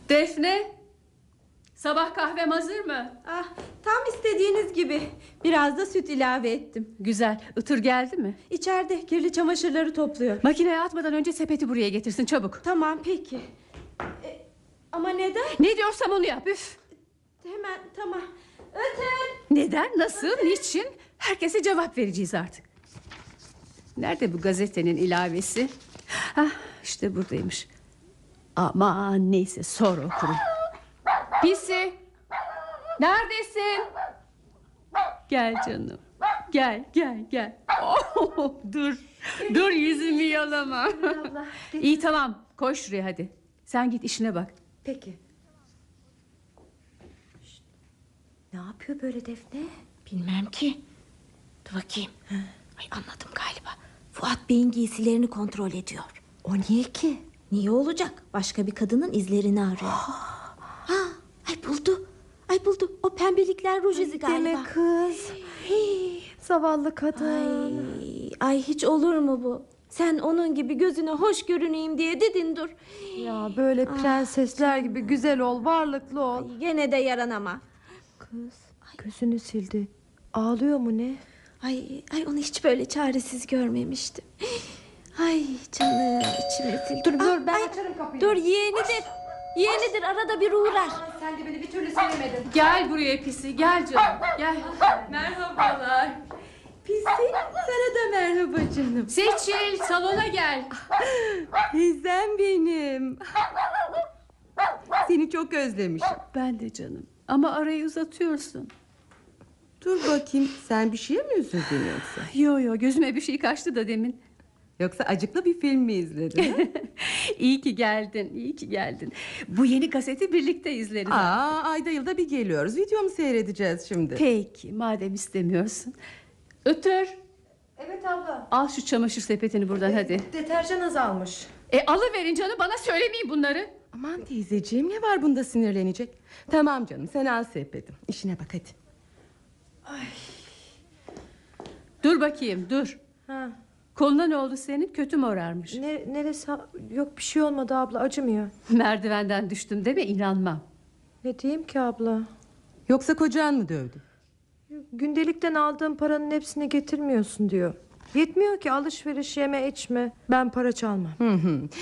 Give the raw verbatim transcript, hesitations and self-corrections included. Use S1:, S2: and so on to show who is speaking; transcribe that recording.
S1: Defne, sabah kahvem hazır mı?
S2: Ah, tam istediğiniz gibi. Biraz da süt ilave ettim.
S1: Güzel. Itır geldi mi?
S2: İçeride kirli çamaşırları topluyor.
S1: Makineye atmadan önce sepeti buraya getirsin çabuk.
S2: Tamam peki. E, ama neden?
S1: Ne diyorsam onu yap. Üf.
S2: Hemen tamam. Öter.
S1: Neden, nasıl, niçin? Herkese cevap vereceğiz artık. Nerede bu gazetenin ilavesi? Hah, işte buradaymış. Aman neyse, sonra okurum. Pisi, neredesin? Gel canım. Gel gel gel. Oh, dur. Dur, yüzümü yalama. İyi tamam, koy şuraya hadi. Sen git işine bak.
S2: Peki. Şişt. Ne yapıyor böyle Defne?
S3: Bilmem ki. Dur bakayım. Ay anladım galiba. Fuat Bey'in giysilerini kontrol ediyor.
S2: O niye ki?
S3: Niye olacak? Başka bir kadının izlerini arıyor. Ha, ay buldu. Ay buldu. O pembelikler ruj izi galiba.
S2: Deme kız. Hii, zavallı kadın.
S3: Ay, ay hiç olur mu bu? Sen onun gibi gözüne hoş görüneyim diye dedin dur.
S2: Ya böyle prensesler gibi güzel ol, varlıklı ol.
S3: Ay, gene de yaranama.
S2: Kız gözünü sildi. Ağlıyor mu ne?
S3: Ay, ay onu hiç böyle çaresiz görmemiştim. Ay canım içime sil.
S2: Dur dur ben
S3: Ay,
S2: açarım kapıyı.
S3: dur yeğenidir. Yeğenidir arada bir uğrar.
S2: Sen de beni bir türlü sevemedin.
S1: Gel buraya Pisi, gel canım. Gel. Merhabalar.
S2: Pisi sana da merhaba canım.
S1: Seçil, salona gel.
S2: Teyzem benim. Seni çok özlemişim.
S1: Ben de canım. Ama arayı uzatıyorsun.
S4: Dur bakayım, sen bir şeye mi üzüldün yoksa?
S1: Yo yo, gözüme bir şey kaçtı da demin.
S4: Yoksa acıklı bir film mi izledin?
S1: İyi ki geldin, iyi ki geldin. Bu yeni kaseti birlikte izleriz.
S4: Aa, ayda yılda bir geliyoruz. Video mu seyredeceğiz şimdi?
S1: Peki, madem istemiyorsun. Ötür,
S2: Evet abla.
S1: al şu çamaşır sepetini buradan hadi.
S2: Deterjan azalmış.
S1: E alıverin canım, bana söylemeyin bunları.
S4: Aman teyzeciğim, ne var bunda sinirlenecek? Tamam canım, sen al sepeti. İşine bak hadi.
S1: Dur bakayım, dur.
S2: Ha.
S1: Koluna ne oldu senin? Kötü mü morarmış?
S2: Ne, neresi? Yok bir şey olmadı abla, acımıyor.
S1: Merdivenden düştüm deme, inanmam.
S2: Ne diyeyim ki abla?
S4: Yoksa kocan mı dövdü?
S2: Gündelikten aldığım paranın hepsini getirmiyorsun diyor. Yetmiyor ki alışveriş, yeme içme. Ben para çalmam.
S4: Hı hı.